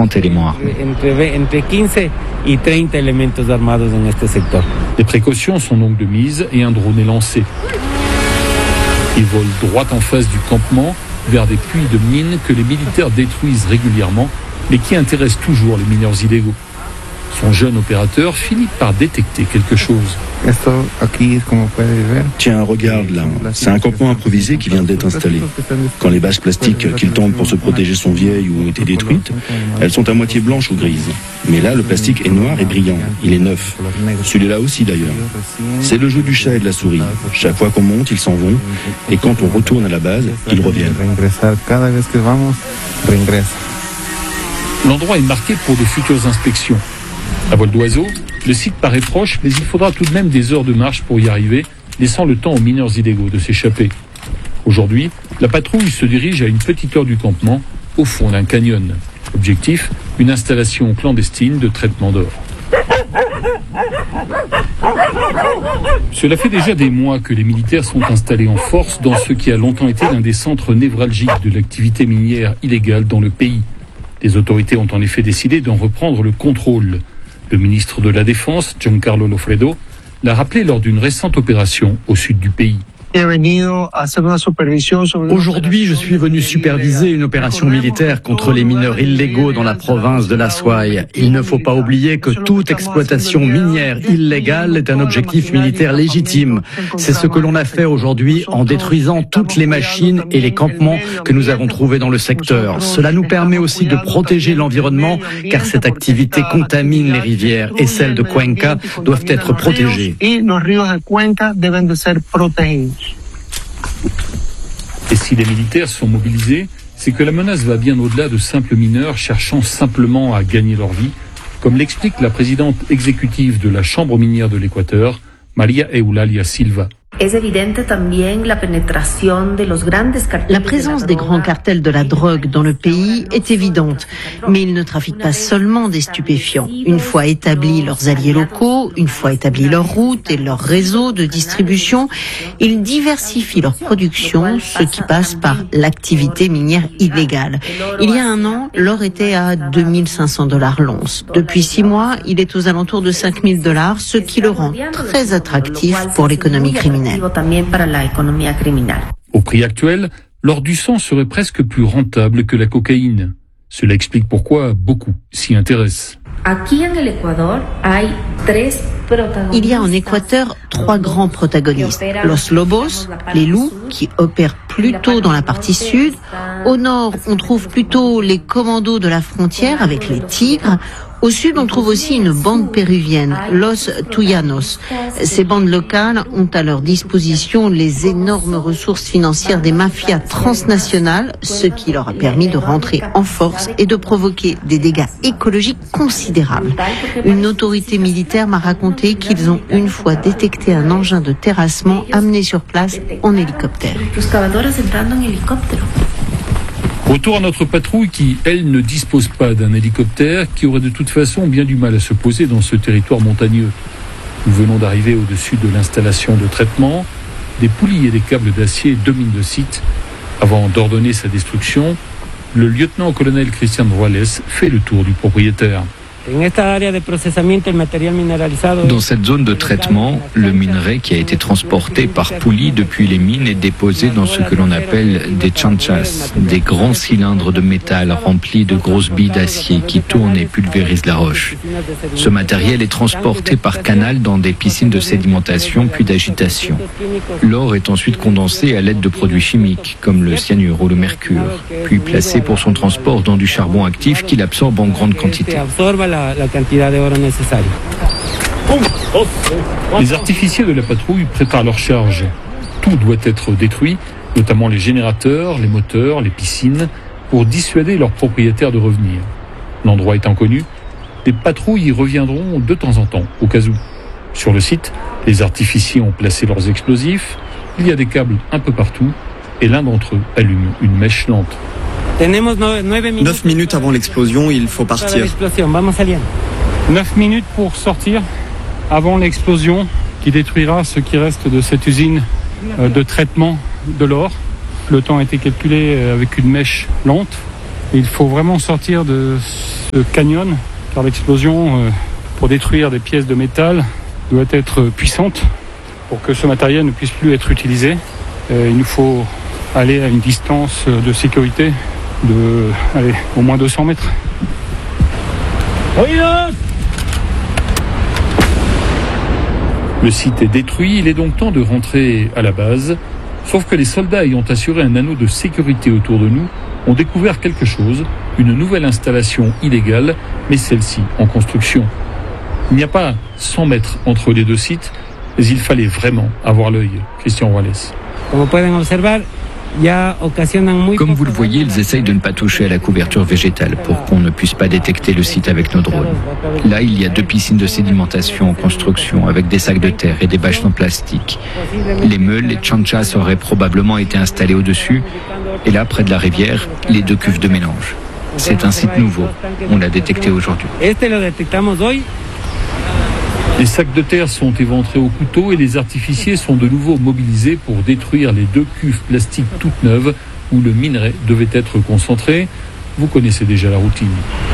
30 éléments armés. Les précautions sont donc de mise et un drone est lancé. Il vole droit en face du campement vers des puits de mines que les militaires détruisent régulièrement, mais qui intéressent toujours les mineurs illégaux. Son jeune opérateur finit par détecter quelque chose. Tiens, regarde là, c'est un campement improvisé qui vient d'être installé. Quand les bâches plastiques qu'il tente pour se protéger sont vieilles ou ont été détruites, elles sont à moitié blanches ou grises. Mais là, le plastique est noir et brillant, il est neuf. Celui-là aussi d'ailleurs. C'est le jeu du chat et de la souris. Chaque fois qu'on monte, ils s'en vont, et quand on retourne à la base, ils reviennent. L'endroit est marqué pour de futures inspections. À vol d'oiseau, le site paraît proche, mais il faudra tout de même des heures de marche pour y arriver, laissant le temps aux mineurs illégaux de s'échapper. Aujourd'hui, la patrouille se dirige à une petite heure du campement, au fond d'un canyon. Objectif, une installation clandestine de traitement d'or. Cela fait déjà des mois que les militaires sont installés en force dans ce qui a longtemps été l'un des centres névralgiques de l'activité minière illégale dans le pays. Les autorités ont en effet décidé d'en reprendre le contrôle. Le ministre de la Défense, Giancarlo Loffredo, l'a rappelé lors d'une récente opération au sud du pays. Aujourd'hui, je suis venu superviser une opération militaire contre les mineurs illégaux dans la province de l'Aswai. Il ne faut pas oublier que toute exploitation minière illégale est un objectif militaire légitime. C'est ce que l'on a fait aujourd'hui en détruisant toutes les machines et les campements que nous avons trouvés dans le secteur. Cela nous permet aussi de protéger l'environnement car cette activité contamine les rivières et celles de Cuenca doivent être protégées. Et si les militaires sont mobilisés, c'est que la menace va bien au-delà de simples mineurs cherchant simplement à gagner leur vie, comme l'explique la présidente exécutive de la Chambre minière de l'Équateur, Maria Eulalia Silva. La présence des grands cartels de la drogue dans le pays est évidente, mais ils ne trafiquent pas seulement des stupéfiants. Une fois établis leurs alliés locaux, une fois établis leurs routes et leurs réseaux de distribution, ils diversifient leur production, ce qui passe par l'activité minière illégale. Il y a un an, l'or était à $2 500 l'once. Depuis 6 mois, il est aux alentours de $5 000, ce qui le rend très attractif pour l'économie criminelle. Au prix actuel, l'or du sang serait presque plus rentable que la cocaïne. Cela explique pourquoi beaucoup s'y intéressent. Il y a en Équateur 3 grands protagonistes. Los Lobos, les loups, qui opèrent plutôt dans la partie sud. Au nord, on trouve plutôt les commandos de la frontière avec les tigres. Au sud, on trouve aussi une bande péruvienne, Los Tuyanos. Ces bandes locales ont à leur disposition les énormes ressources financières des mafias transnationales, ce qui leur a permis de rentrer en force et de provoquer des dégâts écologiques considérables. Une autorité militaire m'a raconté qu'ils ont une fois détecté un engin de terrassement amené sur place en hélicoptère. Retour à notre patrouille qui, elle, ne dispose pas d'un hélicoptère, qui aurait de toute façon bien du mal à se poser dans ce territoire montagneux. Nous venons d'arriver au-dessus de l'installation de traitement. Des poulies et des câbles d'acier dominent le site. Avant d'ordonner sa destruction, le lieutenant-colonel Cristian Ruales fait le tour du propriétaire. Dans cette zone de traitement, le minerai qui a été transporté par poulie depuis les mines est déposé dans ce que l'on appelle des chanchas, des grands cylindres de métal remplis de grosses billes d'acier qui tournent et pulvérisent la roche. Ce matériel est transporté par canal dans des piscines de sédimentation puis d'agitation. L'or est ensuite condensé à l'aide de produits chimiques comme le cyanure ou le mercure, puis placé pour son transport dans du charbon actif qu'il absorbe en grande quantité. Les artificiers de la patrouille préparent leur charge. Tout doit être détruit, notamment les générateurs, les moteurs, les piscines, pour dissuader leurs propriétaires de revenir. L'endroit étant connu, les patrouilles y reviendront de temps en temps, au cas où. Sur le site, les artificiers ont placé leurs explosifs, il y a des câbles un peu partout, et l'un d'entre eux allume une mèche lente. 9 minutes avant l'explosion, il faut partir. 9 minutes pour sortir avant l'explosion qui détruira ce qui reste de cette usine de traitement de l'or. Le temps a été calculé avec une mèche lente. Il faut vraiment sortir de ce canyon, car l'explosion, pour détruire des pièces de métal, doit être puissante. Pour que ce matériel ne puisse plus être utilisé, il nous faut aller à une distance de sécurité de au moins 200 mètres. Le site est détruit, il est donc temps de rentrer à la base. Sauf que les soldats ayant assuré un anneau de sécurité autour de nous ont découvert quelque chose, une nouvelle installation illégale, mais celle-ci en construction. Il n'y a pas 100 mètres entre les deux sites, mais il fallait vraiment avoir l'œil. Christian Wallace. Comme vous le voyez, ils essayent de ne pas toucher à la couverture végétale pour qu'on ne puisse pas détecter le site avec nos drones. Là, il y a 2 piscines de sédimentation en construction avec des sacs de terre et des bâches en plastique. Les meules, les chanchas auraient probablement été installés au-dessus. Et là, près de la rivière, les 2 cuves de mélange. C'est un site nouveau. On l'a détecté aujourd'hui. Les sacs de terre sont éventrés au couteau et les artificiers sont de nouveau mobilisés pour détruire les 2 cuves plastiques toutes neuves où le minerai devait être concentré. Vous connaissez déjà la routine.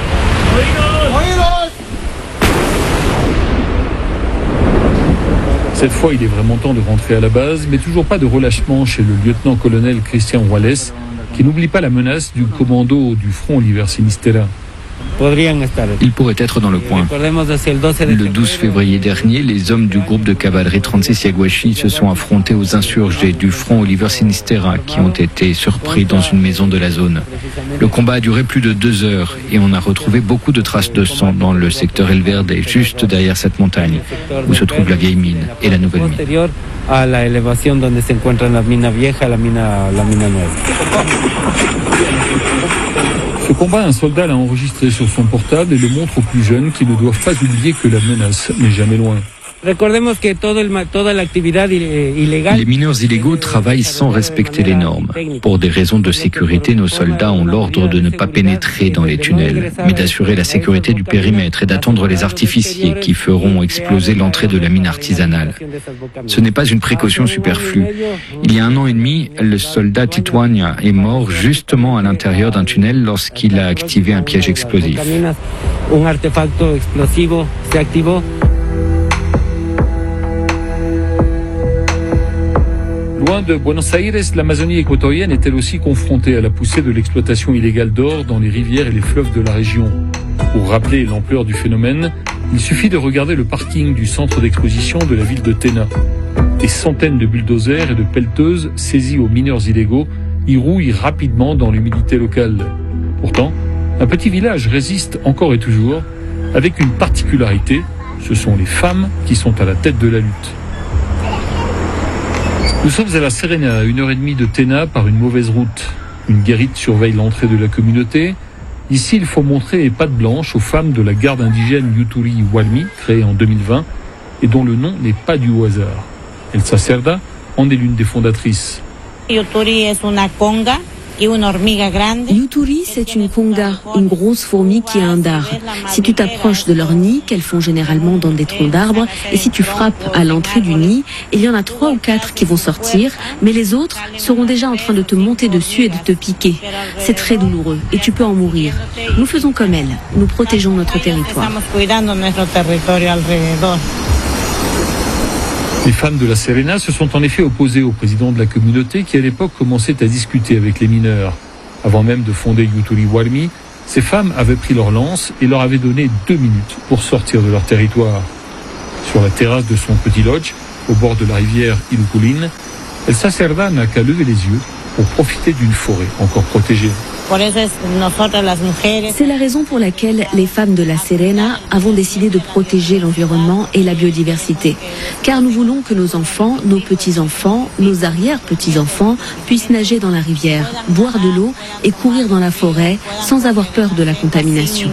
Cette fois, il est vraiment temps de rentrer à la base, mais toujours pas de relâchement chez le lieutenant-colonel Christian Wallace, qui n'oublie pas la menace du commando du front Oliver Sinistera. Ils pourraient être dans le coin. Le 12 février dernier, les hommes du groupe de cavalerie 36 Yaguachi se sont affrontés aux insurgés du front Oliver Sinistera qui ont été surpris dans une maison de la zone. Le combat a duré plus de 2 heures et on a retrouvé beaucoup de traces de sang dans le secteur El Verde, juste derrière cette montagne, où se trouve la vieille mine et la nouvelle mine. Ce combat, un soldat l'a enregistré sur son portable et le montre aux plus jeunes qui ne doivent pas oublier que la menace n'est jamais loin. Les mineurs illégaux travaillent sans respecter les normes. Pour des raisons de sécurité, nos soldats ont l'ordre de ne pas pénétrer dans les tunnels, mais d'assurer la sécurité du périmètre et d'attendre les artificiers qui feront exploser l'entrée de la mine artisanale. Ce n'est pas une précaution superflue. Il y a 1 an et demi, le soldat Tituania est mort justement à l'intérieur d'un tunnel lorsqu'il a activé un piège explosif. Loin de Buenos Aires, l'Amazonie équatorienne est elle aussi confrontée à la poussée de l'exploitation illégale d'or dans les rivières et les fleuves de la région. Pour rappeler l'ampleur du phénomène, il suffit de regarder le parking du centre d'exposition de la ville de Tena. Des centaines de bulldozers et de pelleteuses saisis aux mineurs illégaux y rouillent rapidement dans l'humidité locale. Pourtant, un petit village résiste encore et toujours, avec une particularité, ce sont les femmes qui sont à la tête de la lutte. Nous sommes à La Serena, à 1h30 de Tena par une mauvaise route. Une guérite surveille l'entrée de la communauté. Ici, il faut montrer les pattes blanches aux femmes de la garde indigène Yuturi Walmi, créée en 2020, et dont le nom n'est pas dû au hasard. Elsa Cerda en est l'une des fondatrices. Yuturi, c'est une conga, une grosse fourmi qui a un dard. Si tu t'approches de leur nid, qu'elles font généralement dans des troncs d'arbres, et si tu frappes à l'entrée du nid, il y en a 3 ou 4 qui vont sortir, mais les autres seront déjà en train de te monter dessus et de te piquer. C'est très douloureux et tu peux en mourir. Nous faisons comme elles, nous protégeons notre territoire. Les femmes de La Serena se sont en effet opposées au président de la communauté qui à l'époque commençait à discuter avec les mineurs. Avant même de fonder Yuturi Walmi, ces femmes avaient pris leur lance et leur avaient donné 2 minutes pour sortir de leur territoire. Sur la terrasse de son petit lodge, au bord de la rivière Iluculin, Elsa Cerda n'a qu'à lever les yeux pour profiter d'une forêt encore protégée. C'est la raison pour laquelle les femmes de La Serena avons décidé de protéger l'environnement et la biodiversité. Car nous voulons que nos enfants, nos petits-enfants, nos arrière-petits-enfants puissent nager dans la rivière, boire de l'eau et courir dans la forêt sans avoir peur de la contamination.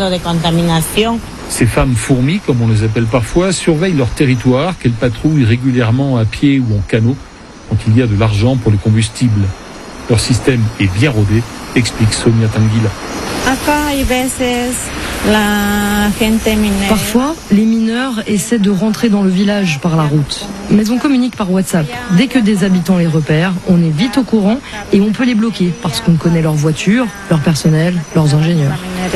Ces femmes fourmis, comme on les appelle parfois, surveillent leur territoire qu'elles patrouillent régulièrement à pied ou en canot quand il y a de l'argent pour le combustible. Leur système est bien rodé, explique Sonia Tanguila. Parfois, les mineurs essaient de rentrer dans le village par la route. Mais on communique par WhatsApp. Dès que des habitants les repèrent, on est vite au courant et on peut les bloquer parce qu'on connaît leur voiture, leur personnel, leurs ingénieurs.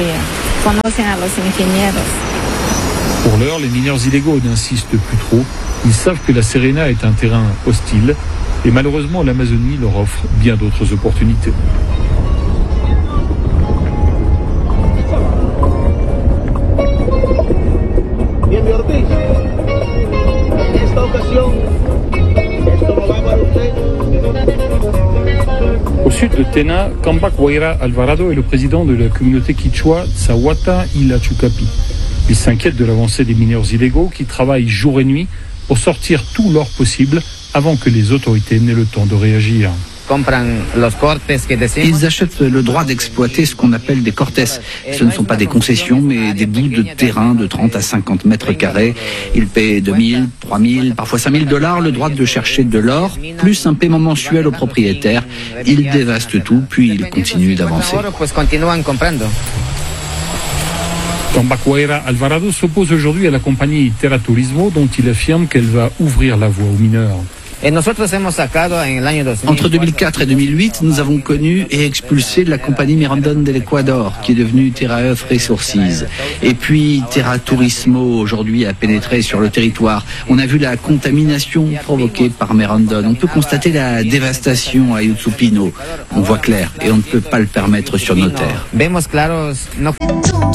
Pour l'heure, les mineurs illégaux n'insistent plus trop. Ils savent que la Serena est un terrain hostile et malheureusement l'Amazonie leur offre bien d'autres opportunités. Au sud de Tena, Cambacuaira Alvarado est le président de la communauté quichua Tsawata Ilachucapi. Il s'inquiète de l'avancée des mineurs illégaux qui travaillent jour et nuit pour sortir tout l'or possible avant que les autorités n'aient le temps de réagir. Ils achètent le droit d'exploiter ce qu'on appelle des cortes. Ce ne sont pas des concessions, mais des bouts de terrain de 30 à 50 mètres carrés. Ils paient 2000, 3000, parfois $5000 le droit de chercher de l'or, plus un paiement mensuel au propriétaire. Ils dévastent tout, puis ils continuent d'avancer. Cambacuaira Alvarado s'oppose aujourd'hui à la compagnie Terra Turismo dont il affirme qu'elle va ouvrir la voie aux mineurs. Entre 2004 et 2008, nous avons connu et expulsé la compagnie Mirandon de l'Ecuador, qui est devenue Terra Earth Resources. Et puis Terra Turismo, aujourd'hui, a pénétré sur le territoire. On a vu la contamination provoquée par Mirandon. On peut constater la dévastation à Yuzupino. On voit clair et on ne peut pas le permettre sur nos terres.